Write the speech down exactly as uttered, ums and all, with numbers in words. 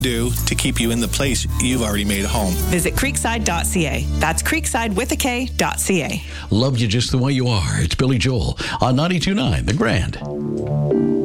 do to keep you in the place you've already made home. Visit creekside dot c a. That's creekside with a K dot C A. Love you just the way you are. It's Billy Joel on ninety-two point nine The Grand.